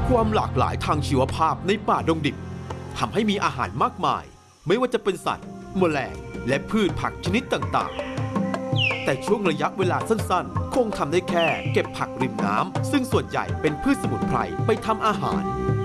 ความหลากหลายทางชีวภาพในป่าดงดิบทำให้มีอาหารมากมายไม่ว่าจะเป็นสัตว์แมลงและพืชผักชนิดต่างๆแต่ช่วงระยะเวลาสั้นๆคงทำได้แค่เก็บผักริมน้ำซึ่งส่วนใหญ่เป็นพืชสมุนไพรไปทำอาหาร